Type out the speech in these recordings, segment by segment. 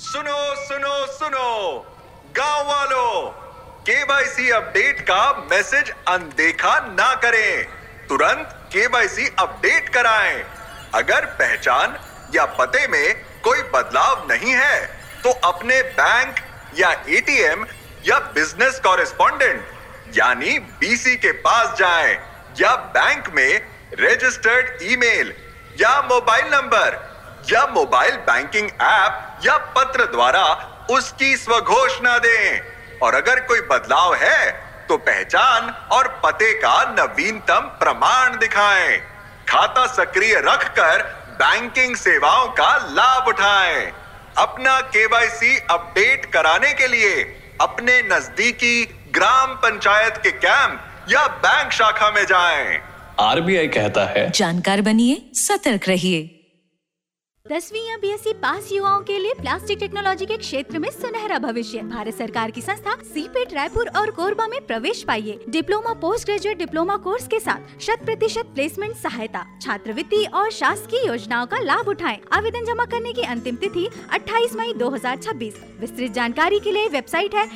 सुनो सुनो सुनो गांव वालों, केवाईसी अपडेट का मैसेज अनदेखा ना करें। तुरंत केवाईसी अपडेट कराएं। अगर पहचान या पते में कोई बदलाव नहीं है तो अपने बैंक या एटीएम या बिजनेस कॉरेस्पॉन्डेंट यानी बीसी के पास जाएं या बैंक में रजिस्टर्ड ईमेल या मोबाइल नंबर या मोबाइल बैंकिंग ऐप या पत्र द्वारा उसकी स्वघोषणा दें। और अगर कोई बदलाव है तो पहचान और पते का नवीनतम प्रमाण दिखाएं। खाता सक्रिय रखकर बैंकिंग सेवाओं का लाभ उठाएं। अपना केवाईसी अपडेट कराने के लिए अपने नजदीकी ग्राम पंचायत के कैंप या बैंक शाखा में जाएं। आरबीआई कहता है, जानकार बनिए, सतर्क रहिए। 10वीं या बीएससी पास युवाओं के लिए प्लास्टिक टेक्नोलॉजी के क्षेत्र में सुनहरा भविष्य। भारत सरकार की संस्था सीपेट रायपुर और कोरबा में प्रवेश पाइए। Diploma, post graduate diploma course के साथ 100% प्लेसमेंट सहायता, छात्रवृत्ति और शासकीय योजनाओं का लाभ उठाएं। आवेदन जमा करने की अंतिम तिथि 28 मई 2026। विस्तृत जानकारी के लिए वेबसाइट है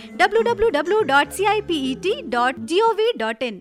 www.cipet.gov.in।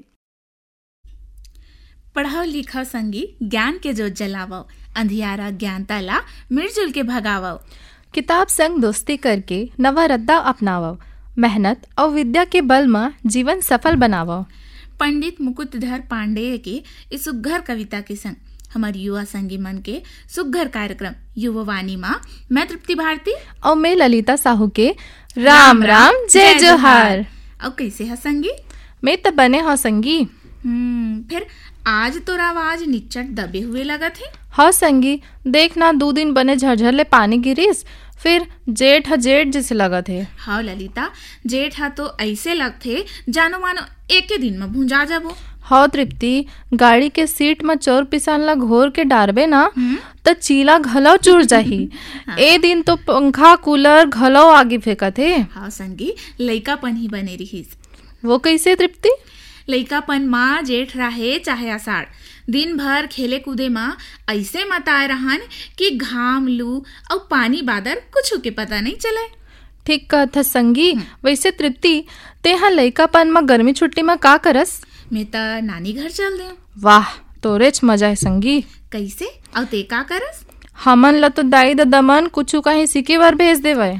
पढ़ाओ लिखो संगी ज्ञान के जोत जलावो, अंधियारा ज्ञान ताला मिलजुल के भगावो। किताब संग दोस्ती करके नवा रद्दा अपनावो, मेहनत और विद्या के बल में जीवन सफल बनावो। पंडित मुकुटधर पांडेय के इस सुघ्घर कविता के संग हमारे युवा संगी मन के सुघ्घर कार्यक्रम युवावाणी माँ मैं तृप्ति भारती और मैं ललिता साहू के राम राम जय जोहार। और कैसे है संगी? मैं तो बने हो संगी। फिर आज तो आवाज निच्चट दबे हुए लगा थे। हाँ संगी, देखना 2 दिन बने झरझरले पानी गिरिस, फिर जेठ जैसे लगा थे। हाँ ललिता, जेठ तो ऐसे लग थे जानो मानो एक ही दिन में भूंजा जाबो। हाँ तृप्ति, गाड़ी के सीट में चोर पिसान ला घोर के डारबे ना तो चीला घलो चुर जाही। हाँ। ए दिन तो पंखा कूलर घलो आगे फेंका थे। हाँ संगी, लइकापन ही बने रहीस। वो कैसे तृप्ति? लइकापन माँ जेठ रहे चाहे आषाढ़, दिन भर खेले कूदे माँ ऐसे मताए रहन कि घाम लू और पानी बादर कुछ के पता नहीं चले। ठीक कहत संगी। वैसे तृप्ति, तेहा लइकापन में गर्मी छुट्टी में का करस? मैं तो नानी घर चल दे। वाह, तोरेच मजा है संगी। कैसे? और ते का करस? हमन ला तो दाई दमन कुछ कहीं सीखे बर भेज देवे।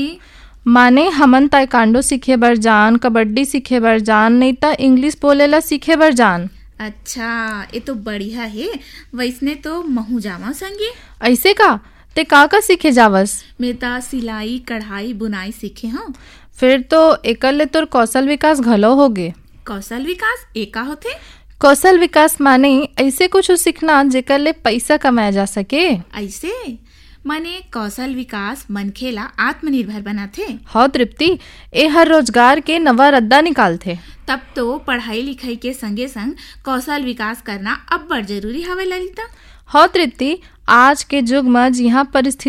माने हमन ताइक्वांडो सीखे बर जान, कबड्डी सीखे बर जान, नहीं तो इंग्लिश बोलेला सीखे बर जान। अच्छा, ये तो बढ़िया है। वैसने तो महू जावा संगी। ऐसे का? ते का सीखे जावस? मैं तो सिलाई कढ़ाई बुनाई सीखे हूँ। फिर तो एकल ले तोर कौशल विकास घलो होगे। कौशल विकास एका होथे? कौशल विकास माने ऐसे कुछ सीखना जेकर ले पैसा कमाया जा सके। ऐसे माने कौशल विकास मनखेला आत्मनिर्भर बनाथे। हाँ तृप्ति, ए हर रोजगार के नवा रद्दा निकालथे। तब तो पढ़ाई लिखाई के संगे संग कौशल विकास करना अब बड़ जरूरी हवे ललिता। हाँ तृप्ति, आज के युग में जिहाँ परिस्थिति